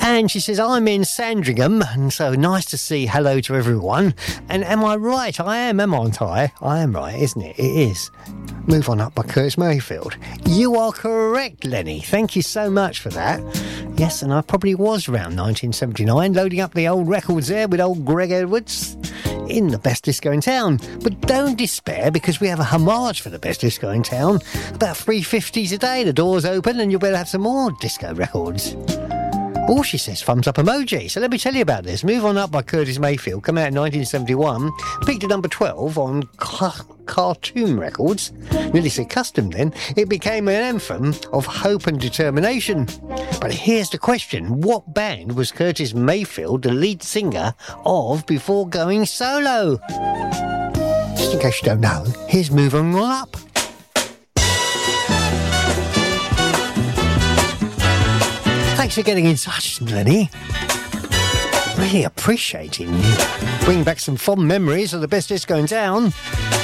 And she says, I'm in Sandringham, and so nice to see hello to everyone. And am I right? I am I? I am right, isn't it? It is. Move On Up by Curtis Mayfield. You are correct, Lenny. Thank you so much for that. Yes, and I probably was around 1979, loading up the old records there with old Greg Edwards in the best disco in town. But don't despair, because we have a homage for the best disco in town. About 3.50 a day, the doors open, and you'll better have some more disco records. Oh, she says thumbs up emoji. So let me tell you about this. Move On Up by Curtis Mayfield, come out in 1971, peaked at number 12 on Cartoon Records. Nearly said Custom then. It became an anthem of hope and determination. But here's the question. What band was Curtis Mayfield the lead singer of before going solo? Just in case you don't know, here's Move On Up. Thanks for getting in touch, Lenny. Really appreciating you. Bring back some fond memories of the best disco in town.